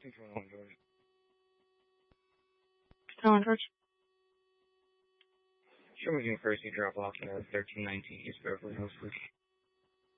611 George. Hello, George. Show me your first you drop off at 1319 East Beverly Hills, please.